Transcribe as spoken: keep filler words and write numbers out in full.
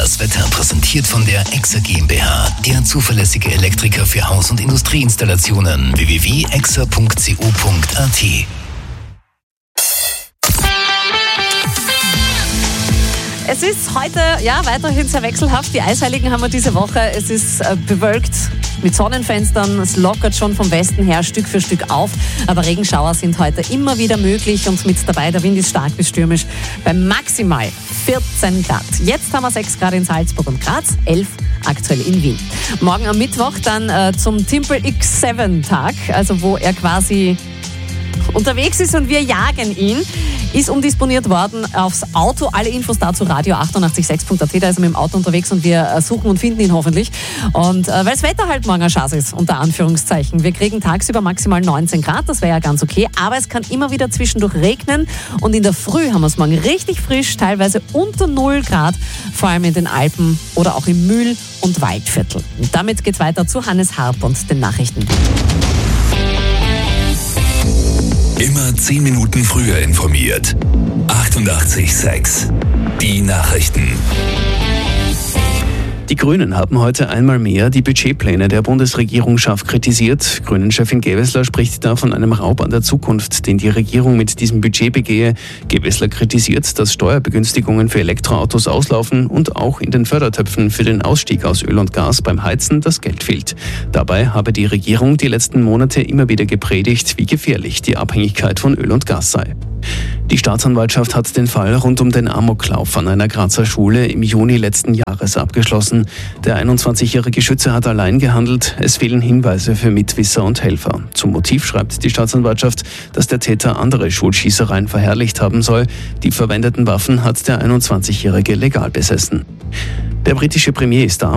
Das Wetter präsentiert von der Exa GmbH, der zuverlässige Elektriker für Haus- und Industrieinstallationen. w w w punkt exa punkt co punkt a t. Es ist heute ja weiterhin sehr wechselhaft. Die Eisheiligen haben wir diese Woche. Es ist äh, bewölkt mit Sonnenfenstern. Es lockert schon vom Westen her Stück für Stück auf. Aber Regenschauer sind heute immer wieder möglich und mit dabei der Wind ist stark bis stürmisch bei maximal vierzehn Grad. Jetzt haben wir sechs Grad in Salzburg und Graz, elf aktuell in Wien. Morgen am Mittwoch dann äh, zum Timpel X sieben Tag, also wo er quasi unterwegs ist und wir jagen ihn, ist umdisponiert worden aufs Auto. Alle Infos dazu radio achtundachtzig sechs punkt a t. Da ist er mit dem Auto unterwegs und wir suchen und finden ihn hoffentlich. Und äh, weil das Wetter halt morgen ein Schatz ist, unter Anführungszeichen. Wir kriegen tagsüber maximal neunzehn Grad, das wäre ja ganz okay. Aber es kann immer wieder zwischendurch regnen. Und in der Früh haben wir es morgen richtig frisch, teilweise unter null Grad, vor allem in den Alpen oder auch im Mühl- und Waldviertel. Und damit geht's weiter zu Hannes Harp und den Nachrichten. Immer zehn Minuten früher informiert. achtundachtzig sechs. Die Nachrichten. Die Grünen haben heute einmal mehr die Budgetpläne der Bundesregierung scharf kritisiert. Grünen-Chefin Gewessler spricht da von einem Raub an der Zukunft, den die Regierung mit diesem Budget begehe. Gewessler kritisiert, dass Steuerbegünstigungen für Elektroautos auslaufen und auch in den Fördertöpfen für den Ausstieg aus Öl und Gas beim Heizen das Geld fehlt. Dabei habe die Regierung die letzten Monate immer wieder gepredigt, wie gefährlich die Abhängigkeit von Öl und Gas sei. Die Staatsanwaltschaft hat den Fall rund um den Amoklauf an einer Grazer Schule im Juni letzten Jahres abgeschlossen. Der einundzwanzigjährige Schütze hat allein gehandelt. Es fehlen Hinweise für Mitwisser und Helfer. Zum Motiv schreibt die Staatsanwaltschaft, dass der Täter andere Schulschießereien verherrlicht haben soll. Die verwendeten Waffen hat der einundzwanzigjährige legal besessen. Der britische Premier ist da.